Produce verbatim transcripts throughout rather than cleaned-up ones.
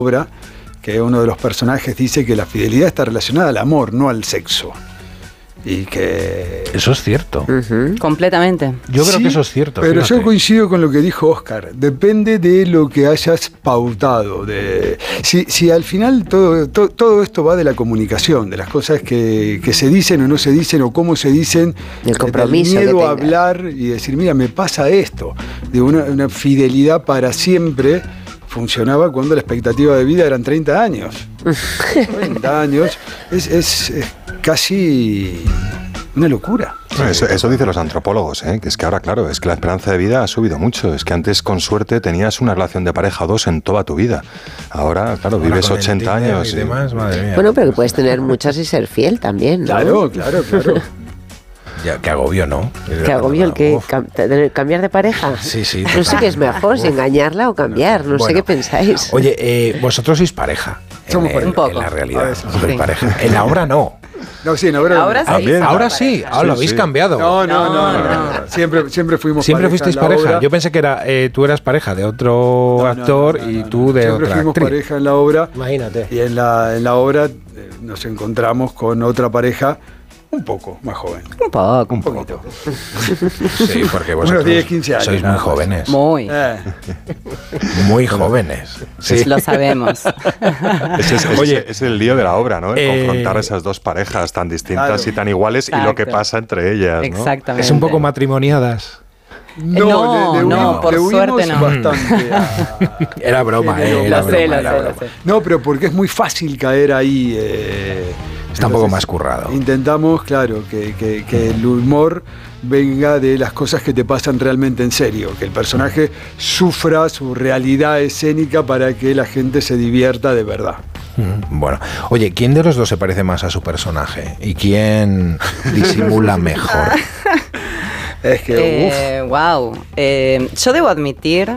obra, que uno de los personajes dice que la fidelidad está relacionada al amor, no al sexo. Y que... Eso es cierto. Uh-huh. Completamente. Yo creo sí, que eso es cierto. Pero fíjate. yo coincido con lo que dijo Oscar. Depende de lo que hayas pautado. De, si, si al final todo, todo, todo esto va de la comunicación, de las cosas que, que se dicen o no se dicen, o cómo se dicen, el compromiso, del miedo a hablar y decir, mira, me pasa esto. De una, una fidelidad para siempre. Funcionaba cuando la expectativa de vida eran treinta años. treinta años es, es, es casi una locura. No, eso, eso dicen los antropólogos, ¿eh? Que es que ahora, claro, es que la esperanza de vida ha subido mucho. Es que antes, con suerte, tenías una relación de pareja o dos en toda tu vida. Ahora, claro, ahora vives ochenta años. Y demás, madre mía. Bueno, pero que puedes tener muchas y ser fiel también, ¿no? Claro, claro, claro. Ya, qué agobio, ¿no? Qué agobio el que cam cambiar de pareja. Sí, sí. No sé qué es mejor, si engañarla o cambiar. No bueno, sé qué pensáis. Oye, eh, vosotros sois pareja. Somos en, pareja. Un poco. En la realidad. Ver, sois sí. pareja. En la obra no. No, sí, en la obra, ahora no. sí. Ahora sí, ahora sí. lo habéis sí. cambiado. No, no, no, no, no, no. Siempre, siempre fuimos siempre pareja. Siempre fuisteis pareja. Obra. Yo pensé que era eh, tú eras pareja de otro no, actor no, no, no, y tú de siempre otra fuimos actriz. pareja en la obra. Imagínate. Y en la, en la obra eh, nos encontramos con otra pareja un poco más joven. Un poco, un poquito. Sí, porque vosotros unos diez, quince años, sois muy jóvenes. Muy. Eh. Muy jóvenes. Sí. Lo sabemos. Ese es, Oye, ese es el lío de la obra, ¿no? El eh, confrontar esas dos parejas tan distintas claro. y tan iguales. Exacto. Y lo que pasa entre ellas, ¿no? Exactamente. Es un poco matrimoniadas. No, no, le, le no huimos, por le suerte no. Bastante a, era broma, sí, eh, lo era sé, broma, lo era sé, broma. lo sé. No, pero porque es muy fácil caer ahí. Eh, Está un poco más currado. Intentamos, claro, que, que, que el humor venga de las cosas que te pasan realmente en serio, que el personaje sufra su realidad escénica para que la gente se divierta de verdad. Bueno, oye, ¿quién de los dos se parece más a su personaje? ¿Y quién disimula mejor? Es que, eh, wow. Eh, yo debo admitir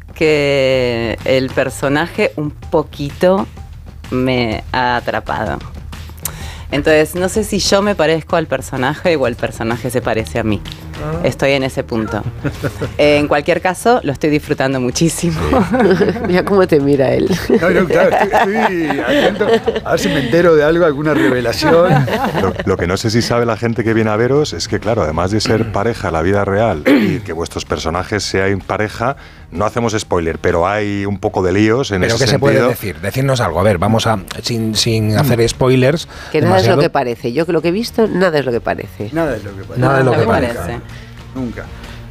que el personaje un poquito me ha atrapado. Entonces, no sé si yo me parezco al personaje o el personaje se parece a mí. Ah. Estoy en ese punto. Eh, en cualquier caso, lo estoy disfrutando muchísimo. Sí. Mira cómo te mira él. No, no, claro, estoy, estoy atento a ver si me entero de algo, alguna revelación. Lo, lo que no sé si sabe la gente que viene a veros es que, claro, además de ser pareja en la vida real y que vuestros personajes sean pareja, no hacemos spoiler, pero hay un poco de líos en ¿Pero ese qué sentido. se puede decir? Decirnos algo. A ver, vamos a, sin, sin hacer spoilers. Que nada demasiado. Es lo que parece. Yo lo que he visto, nada es lo que parece. Nada es lo que parece. Nada es lo que parece. parece. Nunca.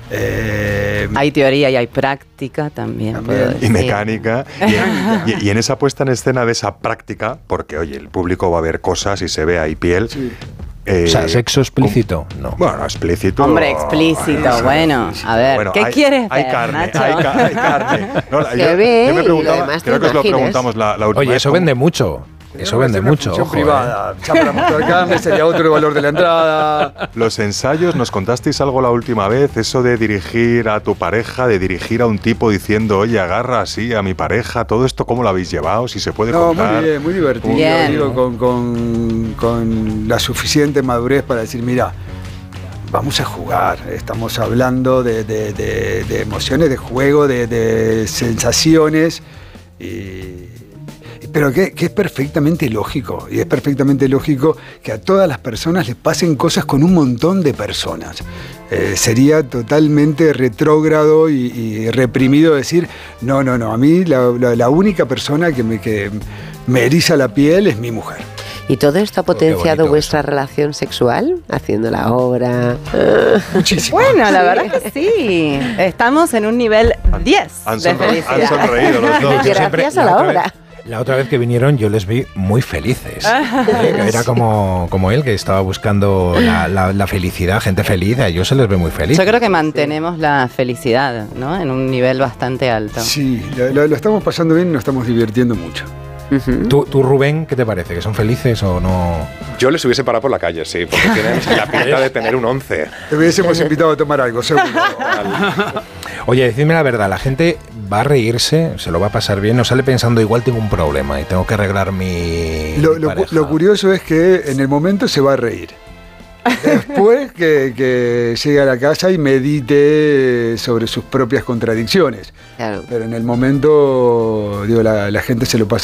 Eh, hay teoría y hay práctica también. también. Y mecánica. Y, y, y en esa puesta en escena de esa práctica, porque oye, el público va a ver cosas y se ve ahí piel. Sí. Eh, o sea, ¿sexo explícito? No. Bueno, explícito. Hombre, explícito, ay, bueno. A ver, bueno, ¿qué hay, quieres hay ver, carne, Nacho? Hay, ca hay carne. No, se yo, ve, yo me preguntaba, y creo que os lo preguntamos la, la última Oye, vez. eso vende mucho. Eso vende mucho. Ojo, privada. Eh. Chapa la moto de carne, sería otro el valor de la entrada. Los ensayos, nos contasteis algo la última vez, eso de dirigir a tu pareja, de dirigir a un tipo diciendo, oye, agarra así a mi pareja, todo esto, ¿cómo lo habéis llevado? Si se puede no, contar. Muy bien, muy divertido. Bien. Digo, con, con, con la suficiente madurez para decir, mira, vamos a jugar. Estamos hablando de, de, de, de emociones, de juego, de, de sensaciones y... Pero que, que es perfectamente lógico, y es perfectamente lógico que a todas las personas les pasen cosas con un montón de personas. Eh, sería totalmente retrógrado y, y reprimido decir, no, no, no, a mí la, la, la única persona que me, que me eriza la piel es mi mujer. ¿Y todo esto ha potenciado oh, vuestra eso. relación sexual? Haciendo la obra. Muchísimo. Bueno, la verdad que sí. Estamos en un nivel diez Han, de sonre felicidad. han sonreído los dos. Gracias siempre, a la, la obra. Vez, la otra vez que vinieron yo les vi muy felices. ¿eh? Era como, como él, que estaba buscando la, la, la felicidad, gente feliz. A ellos se les ve muy feliz. Yo creo que mantenemos sí. la felicidad, ¿no? En un nivel bastante alto. Sí, lo, lo, lo estamos pasando bien y nos estamos divirtiendo mucho. Uh-huh. ¿Tú, tú, Rubén, qué te parece? ¿Que son felices o no? Yo les hubiese parado por la calle, sí, porque tienen la pinta de tener un once. Te hubiésemos invitado a tomar algo, seguro. Oye, decidme la verdad, la gente va a reírse, se lo va a pasar bien, no sale pensando igual tengo un problema y tengo que arreglar mi, lo, mi lo, pareja. Lo curioso es que en el momento se va a reír. Después que, que llegue a la casa y medite sobre sus propias contradicciones. Claro. Pero en el momento, digo, la, la gente se lo pasa